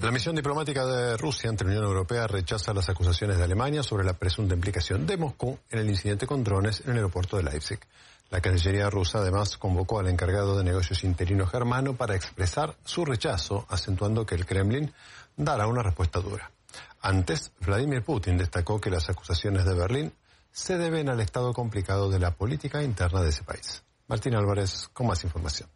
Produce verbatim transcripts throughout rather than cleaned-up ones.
La misión diplomática de Rusia ante la Unión Europea rechaza las acusaciones de Alemania sobre la presunta implicación de Moscú en el incidente con drones en el aeropuerto de Leipzig. La Cancillería rusa además convocó al encargado de negocios interino germano para expresar su rechazo, acentuando que el Kremlin dará una respuesta dura. Antes, Vladimir Putin destacó que las acusaciones de Berlín se deben al estado complicado de la política interna de ese país. Martín Álvarez con más información.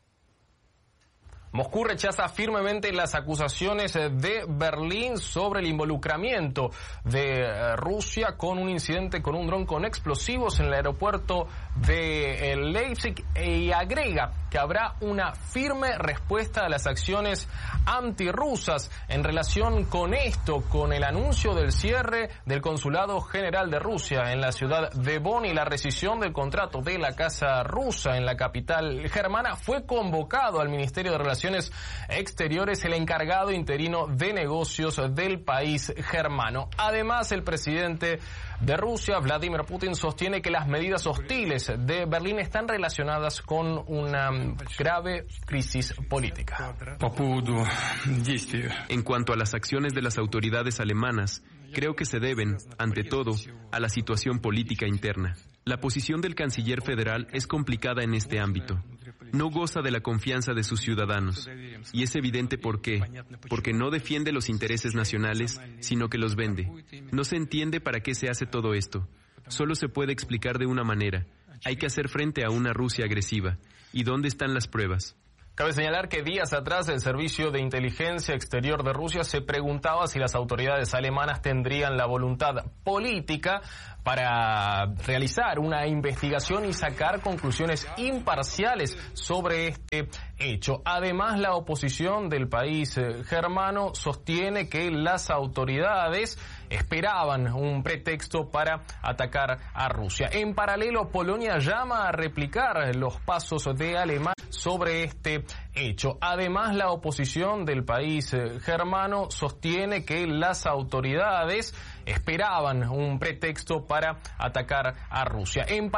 Moscú rechaza firmemente las acusaciones de Berlín sobre el involucramiento de Rusia con un incidente con un dron con explosivos en el aeropuerto de Leipzig y agrega que habrá una firme respuesta a las acciones antirrusas en relación con esto, con el anuncio del cierre del Consulado General de Rusia en la ciudad de Bonn y la rescisión del contrato de la Casa Rusa en la capital germana. Fue convocado al Ministerio de Relaciones Exteriores el encargado interino de negocios del país germano. Además, el presidente de Rusia, Vladimir Putin, sostiene que las medidas hostiles de Berlín están relacionadas con una grave crisis política. En cuanto a las acciones de las autoridades alemanas, creo que se deben, ante todo, a la situación política interna. La posición del canciller federal es complicada en este ámbito. No goza de la confianza de sus ciudadanos. Y es evidente por qué. Porque no defiende los intereses nacionales, sino que los vende. No se entiende para qué se hace todo esto. Solo se puede explicar de una manera. Hay que hacer frente a una Rusia agresiva. ¿Y dónde están las pruebas? Cabe señalar que días atrás el Servicio de Inteligencia Exterior de Rusia se preguntaba si las autoridades alemanas tendrían la voluntad política para realizar una investigación y sacar conclusiones imparciales sobre este hecho. Además, la oposición del país germano sostiene que las autoridades esperaban un pretexto para atacar a Rusia. En paralelo, Polonia llama a replicar los pasos de Alemania sobre este hecho. Además, la oposición del país germano sostiene que las autoridades esperaban un pretexto para atacar a Rusia. En